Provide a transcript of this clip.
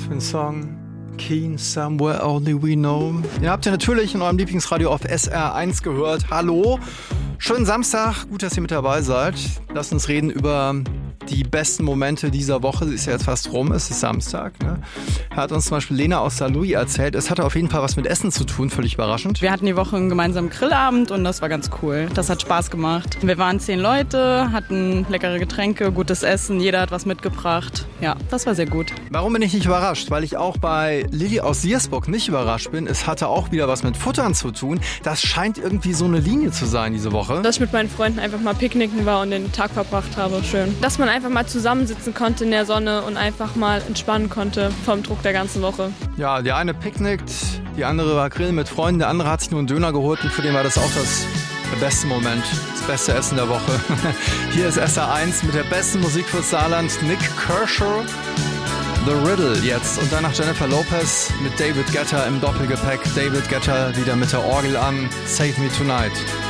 für den Song Keen Somewhere Only We Know. Ihr habt ja natürlich in eurem Lieblingsradio auf SR1 gehört. Hallo, schönen Samstag, gut, dass ihr mit dabei seid. Lasst uns reden über die besten Momente dieser Woche. Sie ist ja jetzt fast rum, es ist Samstag. Ne? Hat uns zum Beispiel Lena aus St. Louis erzählt, es hatte auf jeden Fall was mit Essen zu tun, völlig überraschend. Wir hatten die Woche einen gemeinsamen Grillabend und das war ganz cool. Das hat Spaß gemacht. Wir waren 10 Leute, hatten leckere Getränke, gutes Essen, jeder hat was mitgebracht. Ja, das war sehr gut. Warum bin ich nicht überrascht? Weil ich auch bei Lilly aus Siersburg nicht überrascht bin. Es hatte auch wieder was mit Futtern zu tun. Das scheint irgendwie so eine Linie zu sein diese Woche. Dass ich mit meinen Freunden einfach mal picknicken war und den Tag verbracht habe. Schön. Dass man einfach mal zusammensitzen konnte in der Sonne und einfach mal entspannen konnte vom Druck der ganzen Woche. Ja, die eine picknickt, die andere war grillen mit Freunden, der andere hat sich nur einen Döner geholt und für den war das auch der beste Moment, das beste Essen der Woche. Hier ist SR1 mit der besten Musik fürs Saarland, Nick Kershaw, The Riddle jetzt und danach Jennifer Lopez mit David Guetta im Doppelgepäck. David Guetta wieder mit der Orgel an, Save Me Tonight.